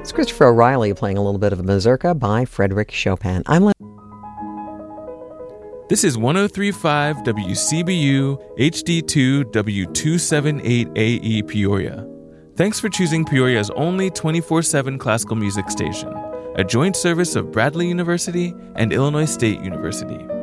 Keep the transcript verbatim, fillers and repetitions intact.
It's Christopher O'Reilly playing a little bit of a mazurka by Frédéric Chopin. I'm Lynn. This is one oh three point five W C B U H D two W two seventy-eight A E Peoria. Thanks for choosing Peoria's only twenty-four seven classical music station, a joint service of Bradley University and Illinois State University.